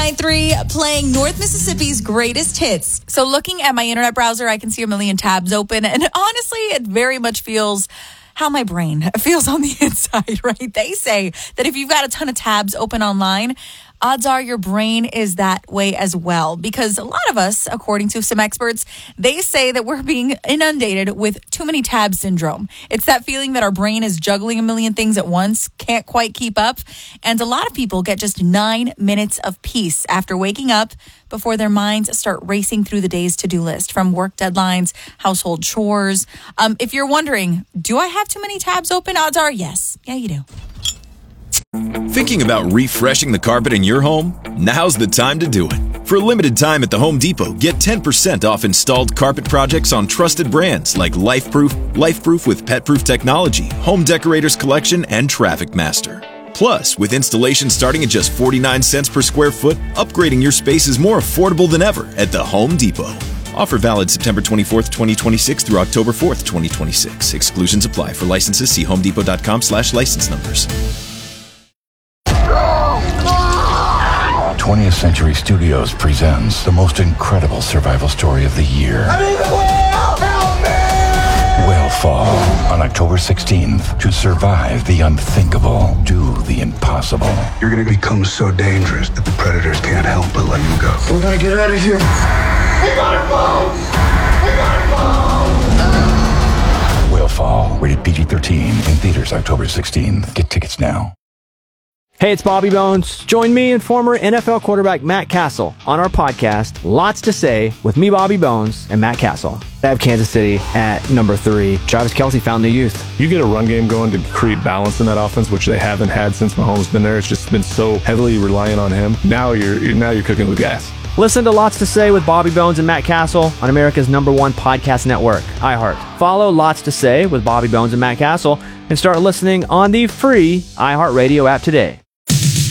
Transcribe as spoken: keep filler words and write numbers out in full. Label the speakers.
Speaker 1: nine three, playing North Mississippi's greatest hits. So looking at my internet browser, I can see a million tabs open. And honestly, it very much feels how my brain feels on the inside, right? They say that if you've got a ton of tabs open online, odds are your brain is that way as well, because a lot of us, according to some experts, they say that we're being inundated with too many tabs syndrome. It's that feeling that our brain is juggling a million things at once, can't quite keep up. And a lot of people get just nine minutes of peace after waking up before their minds start racing through the day's to-do list, from work deadlines, household chores. Um, if you're wondering, do I have too many tabs open? Odds are yes. Yeah, you do.
Speaker 2: Thinking about refreshing the carpet in your home? Now's the time to do it. For a limited time at the Home Depot, get ten percent off installed carpet projects on trusted brands like LifeProof, LifeProof with PetProof technology, Home Decorators Collection, and Traffic Master. Plus, with installation starting at just forty-nine cents per square foot, upgrading your space is more affordable than ever at the Home Depot. Offer valid September twenty-fourth, twenty twenty-six through October fourth, twenty twenty-six. Exclusions apply. For licenses, see homedepot.com slash license numbers.
Speaker 3: twentieth Century Studios presents the most incredible survival story of the year.
Speaker 4: I'm in the whale! Help me!
Speaker 3: Whalefall on October sixteenth. To survive the unthinkable, do the impossible.
Speaker 5: You're gonna become so dangerous that the predators can't help but let you go.
Speaker 4: We're gonna get out of here. We gotta go! We gotta go!
Speaker 3: Whalefall, rated P G thirteen, in theaters October sixteenth. Get tickets now.
Speaker 6: Hey, it's Bobby Bones. Join me and former N F L quarterback Matt Castle on our podcast, Lots to Say, with me, Bobby Bones, and Matt Castle. I have Kansas City at number three. Travis Kelce found the youth.
Speaker 7: You get a run game going to create balance in that offense, which they haven't had since Mahomes been there. It's just been so heavily reliant on him. Now you're now you're cooking with gas.
Speaker 6: Listen to Lots to Say with Bobby Bones and Matt Castle on America's number one podcast network, iHeart. Follow Lots to Say with Bobby Bones and Matt Castle and start listening on the free iHeartRadio app today.